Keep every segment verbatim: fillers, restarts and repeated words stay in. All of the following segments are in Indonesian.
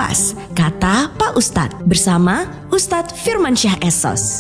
Kupas, kata Pak Ustadz bersama Ustadz Firmansyah Esos.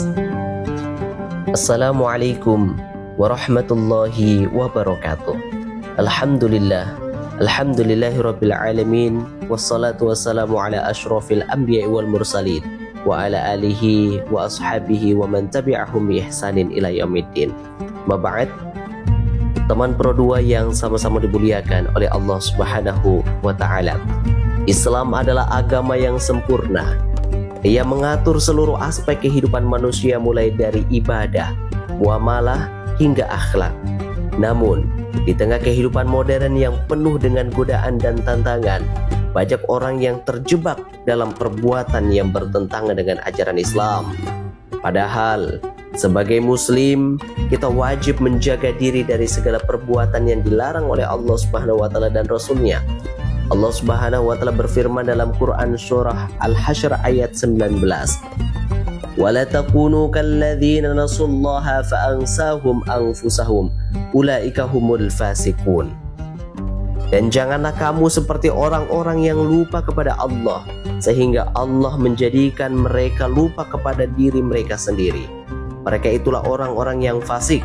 Assalamualaikum warahmatullahi wabarakatuh. Alhamdulillah, alhamdulillahi rabbil alamin, wassalatu wassalamu ala ashrafil anbiya wal mursalin wa ala alihi wa ashabihi wa man tabi'ahum bi ihsanin ila yaumiddin. Maba'ad, teman Pro dua yang sama-sama dimuliakan oleh Allah Subhanahu wa taala. Islam adalah agama yang sempurna. Ia mengatur seluruh aspek kehidupan manusia mulai dari ibadah, muamalah hingga akhlak. Namun, di tengah kehidupan modern yang penuh dengan godaan dan tantangan, banyak orang yang terjebak dalam perbuatan yang bertentangan dengan ajaran Islam. Padahal, sebagai muslim, kita wajib menjaga diri dari segala perbuatan yang dilarang oleh Allah Subhanahu wa taala dan Rasul-Nya. Allah Subhanahu wa taala berfirman dalam Quran surah Al-Hasyr ayat sembilan belas. وَلَا تَكُونُوا كَالَّذِينَ نَسُوا اللَّهَ فَأَنْسَاهُمْ أَنفُسَهُمْ أُولَئِكَ هُمُ الْفَاسِقُونَ. Dan janganlah kamu seperti orang-orang yang lupa kepada Allah, sehingga Allah menjadikan mereka lupa kepada diri mereka sendiri. Mereka itulah orang-orang yang fasik.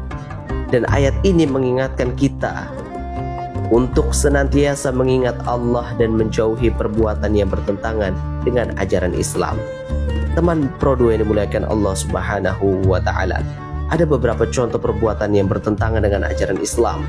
Dan ayat ini mengingatkan kita untuk senantiasa mengingat Allah dan menjauhi perbuatan yang bertentangan dengan ajaran Islam. Teman Pro dua yang dimuliakan Allah Subhanahu wa taala, ada beberapa contoh perbuatan yang bertentangan dengan ajaran Islam.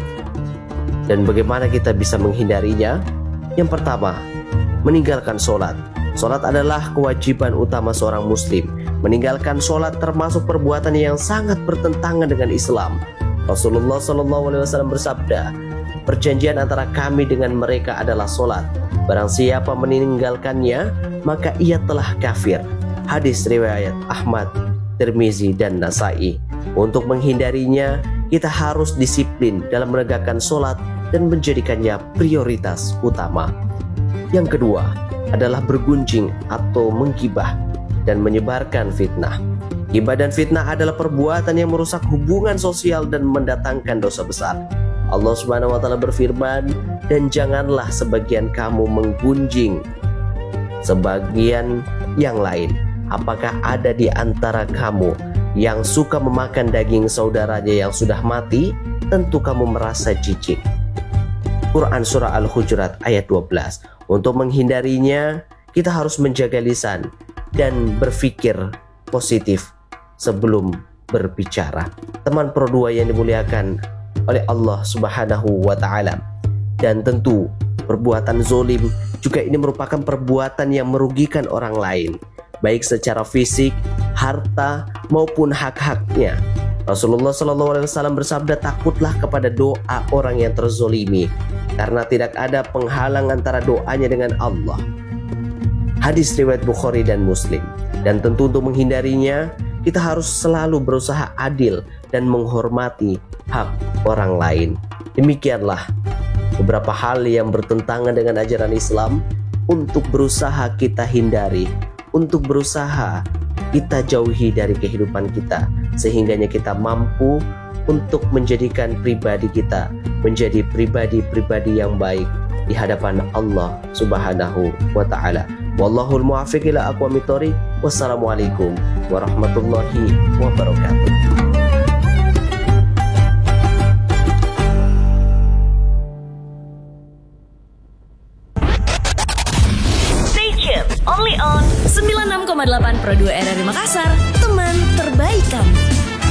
Dan bagaimana kita bisa menghindarinya? Yang pertama, meninggalkan sholat. Sholat adalah kewajiban utama seorang muslim. Meninggalkan sholat termasuk perbuatan yang sangat bertentangan dengan Islam. Rasulullah shallallahu alaihi wasallam bersabda, perjanjian antara kami dengan mereka adalah sholat. Barang siapa meninggalkannya, maka ia telah kafir. Hadis riwayat Ahmad, Tirmizi, dan Nasai. Untuk menghindarinya, kita harus disiplin dalam menegakkan sholat dan menjadikannya prioritas utama. Yang kedua adalah bergunjing atau menggibah dan menyebarkan fitnah. Gibah dan fitnah adalah perbuatan yang merusak hubungan sosial dan mendatangkan dosa besar. Allah Subhanahu wa taala berfirman, dan janganlah sebagian kamu menggunjing sebagian yang lain. Apakah ada di antara kamu yang suka memakan daging saudaranya yang sudah mati? Tentu kamu merasa jijik. Quran surah Al-Hujurat ayat dua belas. Untuk menghindarinya, kita harus menjaga lisan dan berpikir positif sebelum berbicara. Teman Pro dua yang dimuliakan oleh Allah Subhanahu wa taala. Dan tentu perbuatan zolim juga ini merupakan perbuatan yang merugikan orang lain, baik secara fisik, harta, maupun hak-haknya. Rasulullah shallallahu alaihi wasallam bersabda, takutlah kepada doa orang yang terzolimi, karena tidak ada penghalang antara doanya dengan Allah. Hadis riwayat Bukhari dan Muslim. Dan tentu untuk menghindarinya, kita harus selalu berusaha adil dan menghormati hak orang lain. Demikianlah beberapa hal yang bertentangan dengan ajaran Islam untuk berusaha kita hindari, untuk berusaha kita jauhi dari kehidupan kita, sehingganya kita mampu untuk menjadikan pribadi kita menjadi pribadi-pribadi yang baik di hadapan Allah Subhanahu wa taala. Wallahul muwaffiq ila aqwamit thoriq. Wassalamualaikum warahmatullahi wabarakatuh. Only on sembilan puluh enam koma delapan Pro dua R R I Makassar.